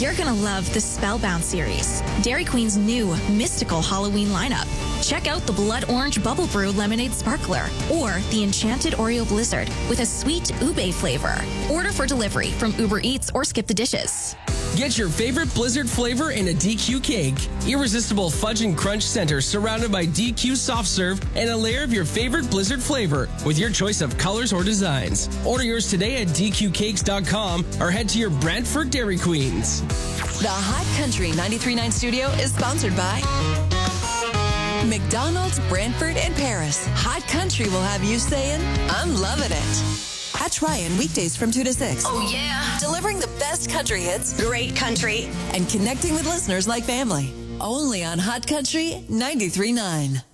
You're going to love the Spellbound series, Dairy Queen's new mystical Halloween lineup. Check out the Blood Orange Bubble Brew Lemonade Sparkler or the Enchanted Oreo Blizzard with a sweet ube flavor. Order for delivery from Uber Eats or Skip the Dishes. Get your favorite Blizzard flavor in a DQ cake. Irresistible fudge and crunch center surrounded by DQ soft serve and a layer of your favorite Blizzard flavor with your choice of colors or designs. Order yours today at dqcakes.com or head to your Brantford Dairy Queens. The Hot Country 93.9 studio is sponsored by McDonald's, Brantford, and Paris. Hot Country will have you saying, I'm loving it. Catch Ryan weekdays from 2 to 6. Oh, yeah. Delivering the best country hits. Great country. And connecting with listeners like family. Only on Hot Country 93.9.